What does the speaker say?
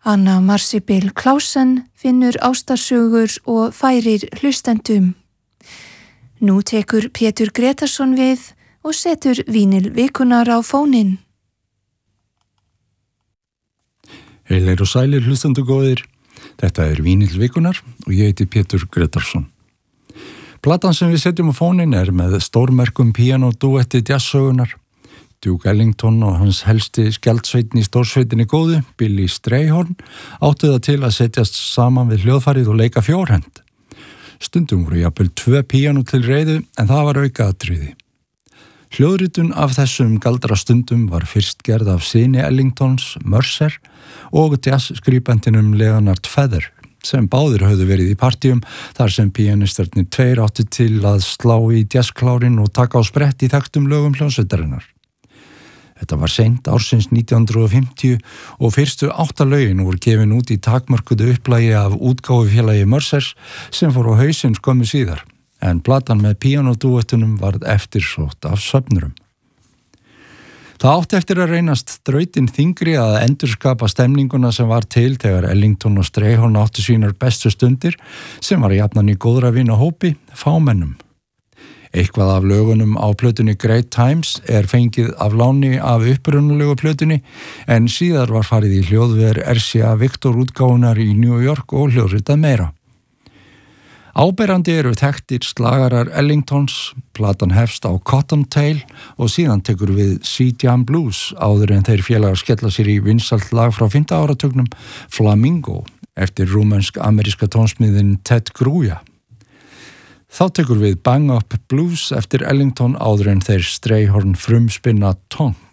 Anna Marsibil Klausen finnur ástarsögur og færir hlustendum. Nú tekur Pétur Gretarsson við og setur vínil vikunar á fóninn. Heilir og sælir hlustendur góðir. Þetta vínil vikunar og ég heiti Pétur Gretarsson. Platan sem við setjum á fóninn með stórmerkum píanódúetti jazzsögunar. Duke Ellington og hans helsti skjaldsveitn í stórsveitinni góðu, Billy Strayhorn, áttu það til að setjast saman við hljóðfarið og leika fjórhend. Stundum voru jafnvel 2 píanó til reiðu en það var aukaatriði. Hljóðritun af þessum galdra stundum var fyrst gerð af syni Ellingtons, Mercer, og jazzskribentinum Leonard Feather, sem báðir höfðu verið í partíum þar sem píanistarnir 2 áttu til að slá í jazzklárin og taka á sprett í þekktum lögum hljómsveitarinnar. Þetta var seint ársins 1950 og fyrstu 8 lögin voru gefin út í takmörkuðu upplægi af útgáfufélagi Mercers sem fór á hausinn skömmu síðar, en platan með píanódúettunum varð eftirsótt af söfnurum. Það átti eftir að reynast þrautin þyngri að endurskapa stemninguna sem var til þegar Ellington og Strayhorn áttu sínar bestu stundir, sem var jafnan í góðra vinahópi, fámennum. Eitthvað af lögunum á plötunni Great Times fengið af láni af upprunalegu plötunni, en síðar var farið í hljóðver RCA Victor útgáfunar í New York og hljóðritað meira. Áberandi þekktir slagarar Ellingtons, platan hefst á Cottontail og síðan tekur við C-Jam Blues áður en þeir félagar skella sér í vinsælt lag frá 5. áratugnum, Flamingo, eftir rúmensk-ameríska tónsmiðin Ted Gruja. Þá tekur við Bang Up Blues eftir Ellington áður en þeir Strayhorn frumspinna Tonk.